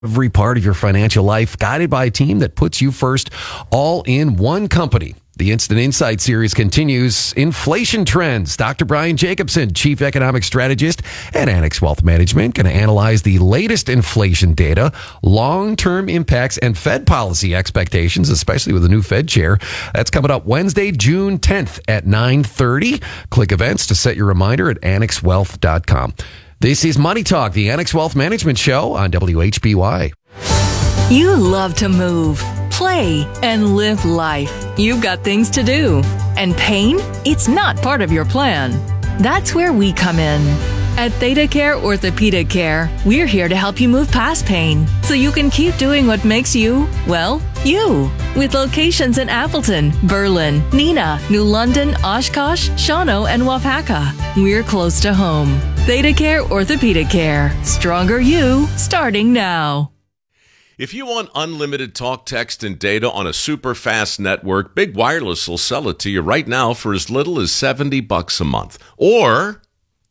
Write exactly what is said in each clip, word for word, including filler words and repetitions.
Every part of your financial life guided by a team that puts you first, all in one company. The Instant Insight series continues. Inflation trends. Doctor Brian Jacobson, Chief Economic Strategist at Annex Wealth Management, going to analyze the latest inflation data, long-term impacts, and Fed policy expectations, especially with the new Fed chair. That's coming up Wednesday, June tenth at nine thirty. Click events to set your reminder at annex wealth dot com. This is Money Talk, the Annex Wealth Management Show on W H B Y. You love to move, play, and live life. You've got things to do. And pain? It's not part of your plan. That's where we come in. At Theta Care Orthopedic Care, we're here to help you move past pain so you can keep doing what makes you, well, you. With locations in Appleton, Berlin, Neenah, New London, Oshkosh, Shawano, and Wapaka. We're close to home. Theta Care Orthopedic Care. Stronger you, starting now. If you want unlimited talk, text, and data on a super fast network, Big Wireless will sell it to you right now for as little as seventy bucks a month. Or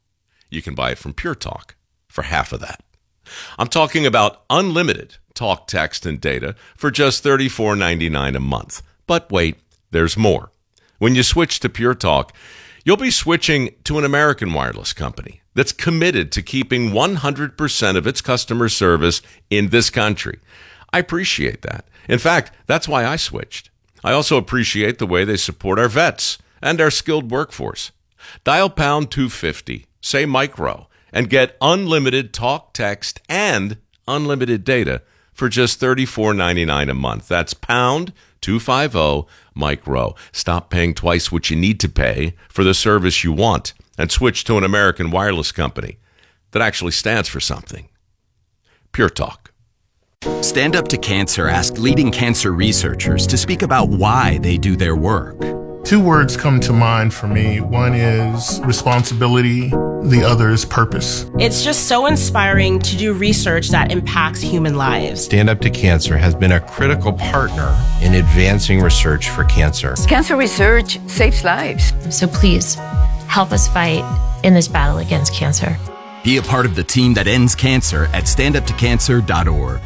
you can buy it from Pure Talk for half of that. I'm talking about unlimited talk, text, and data for just thirty-four ninety-nine a month. But wait, there's more. When you switch to Pure Talk, you'll be switching to an American wireless company that's committed to keeping one hundred percent of its customer service in this country. I appreciate that. In fact, that's why I switched. I also appreciate the way they support our vets and our skilled workforce. Dial pound two fifty, say micro, and get unlimited talk, text, and unlimited data for just thirty-four ninety-nine a month. That's pound two fifty, micro. Stop paying twice what you need to pay for the service you want and switch to an American wireless company that actually stands for something. Pure Talk. Stand Up to Cancer asked leading cancer researchers to speak about why they do their work. Two words come to mind for me. One is responsibility, the other is purpose. It's just so inspiring to do research that impacts human lives. Stand Up to Cancer has been a critical partner in advancing research for cancer. Cancer research saves lives. So please, help us fight in this battle against cancer. Be a part of the team that ends cancer at stand up to cancer dot org.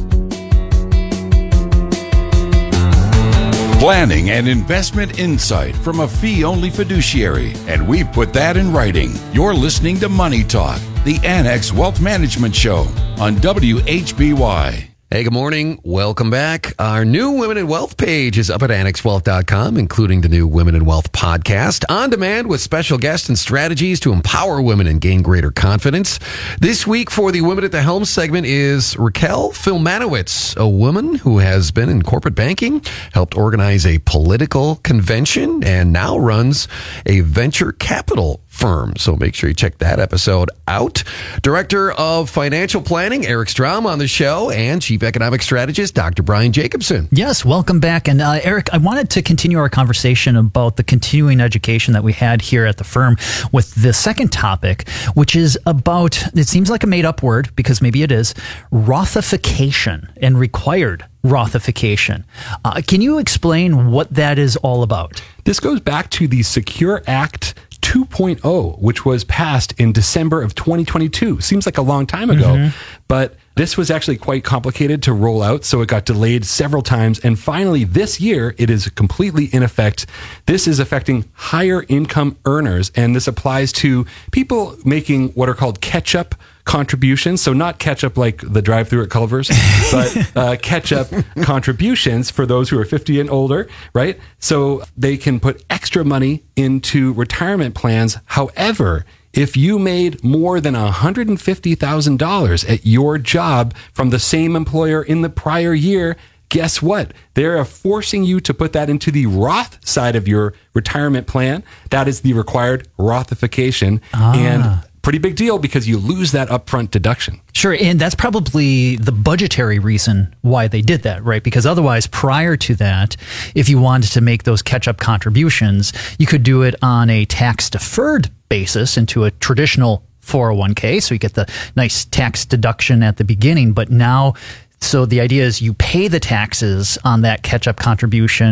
Planning and investment insight from a fee-only fiduciary, and we put that in writing. You're listening to Money Talk, the Annex Wealth Management Show on W H B Y. Hey, good morning. Welcome back. Our new Women in Wealth page is up at annex wealth dot com, including the new Women in Wealth podcast, on demand with special guests and strategies to empower women and gain greater confidence. This week for the Women at the Helm segment is Raquel Filmanowicz, a woman who has been in corporate banking, helped organize a political convention, and now runs a venture capital firm. So make sure you check that episode out. Director of Financial Planning, Eric Strom, on the show, and Chief Economic Strategist, Doctor Brian Jacobson. Yes, welcome back. And uh, Eric, I wanted to continue our conversation about the continuing education that we had here at the firm with the second topic, which is about, it seems like a made-up word, because maybe it is, Rothification and required Rothification. Uh, can you explain what that is all about? This goes back to the Secure Act two point oh, which was passed in December of twenty twenty-two. Seems like a long time ago, mm-hmm. but this was actually quite complicated to roll out, so it got delayed several times. And finally, this year, it is completely in effect. This is affecting higher income earners, and this applies to people making what are called catch-up contributions. So not catch-up like the drive-thru at Culver's, but uh, catch-up contributions for those who are fifty and older, right? So they can put extra money into retirement plans. However, if you made more than one hundred fifty thousand dollars at your job from the same employer in the prior year, guess what? They're forcing you to put that into the Roth side of your retirement plan. That is the required Rothification. Ah. And pretty big deal because you lose that upfront deduction. Sure, and that's probably the budgetary reason why they did that, right? Because otherwise, prior to that, if you wanted to make those catch-up contributions, you could do it on a tax-deferred basis into a traditional four oh one k, so you get the nice tax deduction at the beginning. But now, so the idea is you pay the taxes on that catch-up contribution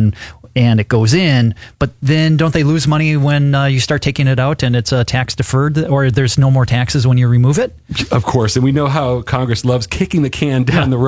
and it goes in, but then don't they lose money when uh, you start taking it out and it's uh, tax deferred, or there's no more taxes when you remove it? Of course. And we know how Congress loves kicking the can down Yeah. the road.